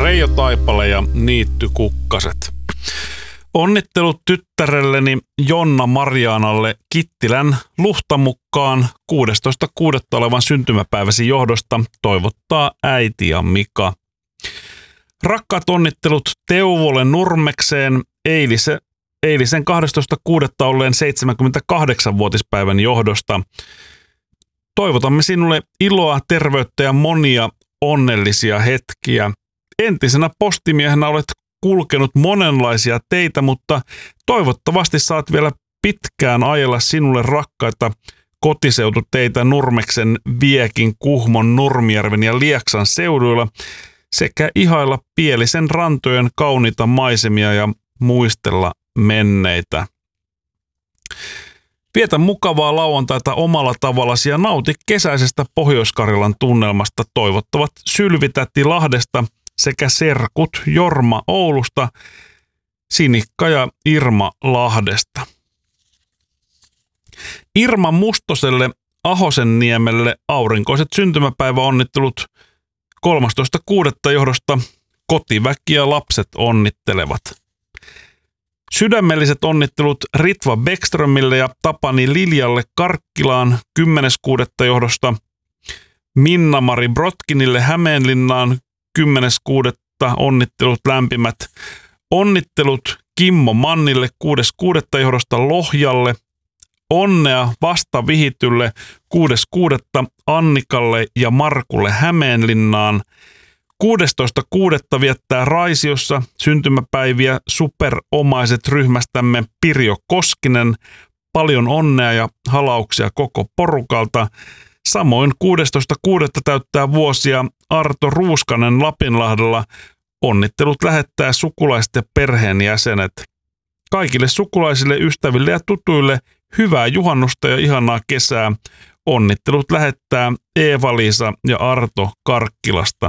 Reijo Taipale ja Niitty Kukkaset. Onnittelut tyttärelleni Jonna Marianalle Kittilän Luhtamukkaan 16.6. olevan syntymäpäiväsi johdosta toivottaa äiti ja Mika. Rakkaat onnittelut Teuvolle Nurmekseen eilisen 12.6. olleen 78-vuotispäivän johdosta. Toivotamme sinulle iloa, terveyttä ja monia onnellisia hetkiä. Entisenä postimiehenä olet kulkenut monenlaisia teitä, mutta toivottavasti saat vielä pitkään ajella sinulle rakkaita kotiseututeitä Nurmeksen, Viekin, Kuhmon, Nurmijärven ja Lieksan seuduilla sekä ihailla Pielisen rantojen kauniita maisemia ja muistella menneitä. Vietä mukavaa lauantaita omalla tavallasi ja nauti kesäisestä Pohjois-Karjalan tunnelmasta, toivottavat Sylvitäti Lahdesta sekä serkut Jorma Oulusta, Sinikka ja Irma Lahdesta. Irma Mustoselle Ahosenniemelle aurinkoiset syntymäpäiväonnittelut 13.6. johdosta kotiväki ja lapset onnittelevat. Sydämelliset onnittelut Ritva Bäckströmille ja Tapani Liljalle Karkkilaan 10.6. johdosta, Minna-Mari Brotkinille Hämeenlinnaan 10.6. onnittelut lämpimät. Onnittelut Kimmo Mannille 6.6. johdosta Lohjalle. Onnea vasta vihitylle 6.6. Annikalle ja Markulle Hämeenlinnaan. 16.6. viettää Raisiossa syntymäpäiviä superomaiset ryhmästämme Pirjo Koskinen. Paljon onnea ja halauksia koko porukalta. Samoin 16.6. täyttää vuosia Arto Ruuskanen Lapinlahdella. Onnittelut lähettää sukulaiset ja perheenjäsenet. Kaikille sukulaisille, ystäville ja tutuille hyvää juhannusta ja ihanaa kesää. Onnittelut lähettää Eeva-Liisa ja Arto Karkkilasta.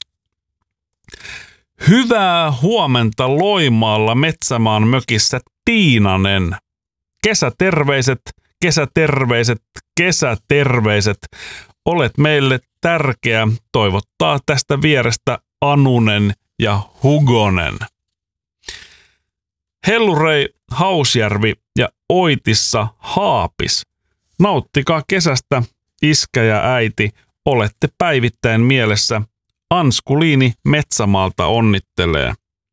Hyvää huomenta Loimaalla Metsämaan mökissä Tiinanen. Kesäterveiset, kesäterveiset, kesäterveiset. Olet meille tärkeä. Toivottaa tästä vierestä Anunen ja Hugonen. Hellurei Hausjärvi ja Oitissa Haapis. Nauttikaa kesästä, iskä ja äiti. Olette päivittäin mielessä. Anskuliini Metsämaalta onnittelee.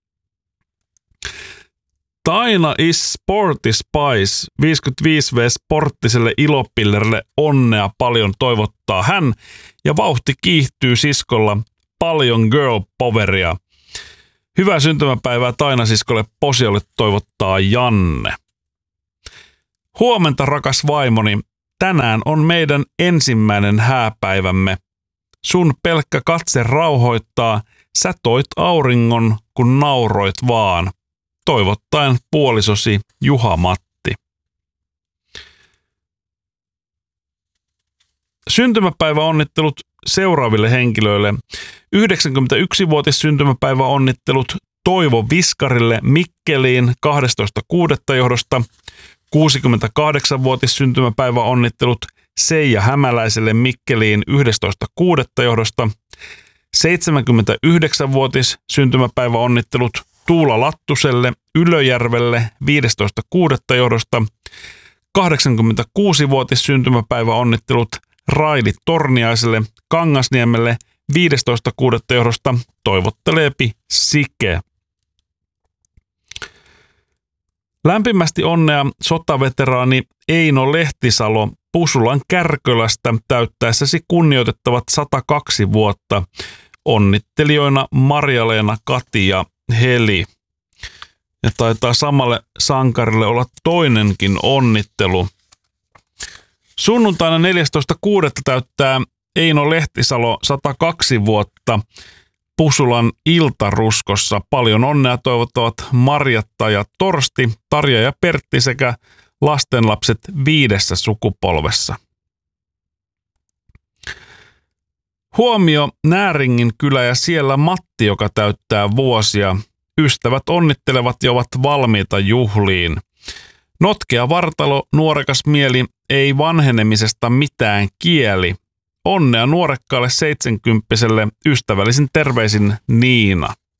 Taina is Sporty Spice 55V Sporttiselle ilopillerille onnea paljon toivottaa hän ja vauhti kiihtyy siskolla paljon girl poweria. Hyvää syntymäpäivää Taina siskolle Posiolle toivottaa Janne. Huomenta rakas vaimoni, tänään on meidän ensimmäinen hääpäivämme. Sun pelkkä katse rauhoittaa, sä toit auringon, kun nauroit vaan. Toivottaen puolisosi Juha-Matti. Syntymäpäiväonnittelut seuraaville henkilöille. 91-vuotis syntymäpäiväonnittelut Toivo Viskarille Mikkeliin 12.6. johdosta. 68-vuotis syntymäpäiväonnittelut Seija Hämäläiselle Mikkeliin 11.6. johdosta. 79-vuotis syntymäpäiväonnittelut Tuula Lattuselle Ylöjärvelle 15.6. johdosta. 86-vuotis syntymäpäiväonnittelut Raili Torniaiselle Kangasniemelle 15.6. johdosta. Toivotteleepi Sike. Lämpimästi onnea sotaveteraani Eino Lehtisalo Pusulan Kärkölästä täyttäessäsi kunnioitettavat 102 vuotta. Onnittelijoina Marja-Leena, Kati ja Heli. Ja taitaa samalle sankarille olla toinenkin onnittelu. Sunnuntaina 14.6. täyttää Eino Lehtisalo 102 vuotta Pusulan Iltaruskossa. Paljon onnea toivottavat Marjatta ja Torsti, Tarja ja Pertti sekä lastenlapset 5. sukupolvessa. Huomio Nääringin kylä ja siellä Matti, joka täyttää vuosia. Ystävät onnittelevat ja ovat valmiita juhliin. Notkea vartalo, nuorekas mieli, ei vanhenemisesta mitään kieli. Onnea nuorekkaalle 70-vuotiaalle, ystävällisin terveisin Niina.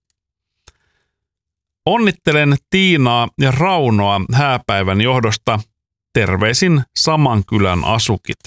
Onnittelen Tiinaa ja Raunoa hääpäivän johdosta. Terveisin saman kylän asukit.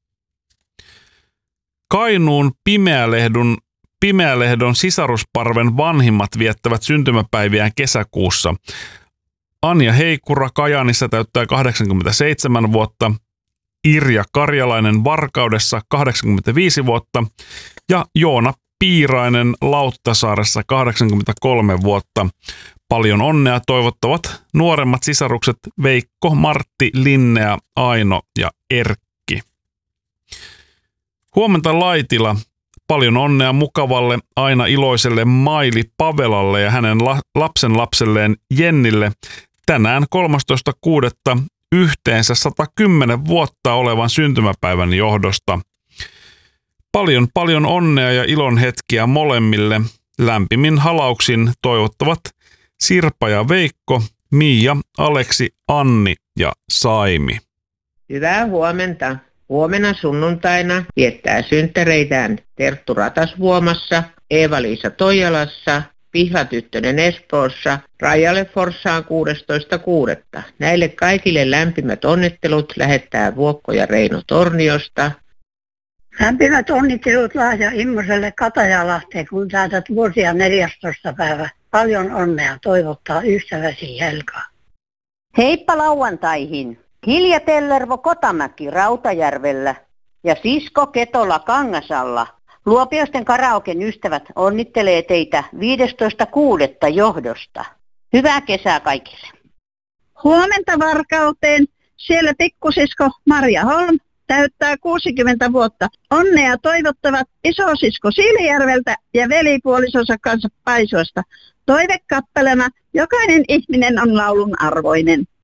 Kainuun Pimeälehdon sisarusparven vanhimmat viettävät syntymäpäiviään kesäkuussa. Anja Heikura Kajaanissa täyttää 87 vuotta, Irja Karjalainen Varkaudessa 85 vuotta ja Joona Piirainen Lauttasaaressa 83 vuotta. Paljon onnea toivottavat nuoremmat sisarukset Veikko, Martti, Linnea, Aino ja Erkki. Huomenta Laitila. Paljon onnea mukavalle, aina iloiselle Maili Pavelalle ja hänen lapsenlapselleen Jennille tänään 13.6. yhteensä 110 vuotta olevan syntymäpäivän johdosta. Paljon onnea ja ilon hetkiä molemmille. Lämpimin halauksin toivottavat Sirpa ja Veikko, Miia, Aleksi, Anni ja Saimi. Hyvää huomenta. Huomenna sunnuntaina viettää synttäreitään Terttu Ratasvuomassa, Eeva-Liisa Toijalassa, Pihlatyttönen Espoossa, Rajalle Forssaan 16.6. Näille kaikille lämpimät onnittelut lähettää Vuokko ja Reino Torniosta. Lämpimät onnittelut Lahja Immoselle Katajalahteen, kun täytät vuosia 14. päivä. Paljon onnea toivottaa ystäväsi Helka. Heippa lauantaihin! Hilja Tellervo Kotamäki Rautajärvellä ja sisko Ketola Kangasalla. Luopioisten karaoken ystävät onnittelee teitä 15.6. johdosta. Hyvää kesää kaikille. Huomenta Varkauteen. Siellä pikkusisko Maria Holm täyttää 60 vuotta. Onnea toivottavat isosisko Siilijärveltä ja velipuolisonsa kanssa Paisuosta. Toivekappelema, jokainen ihminen on laulun arvoinen.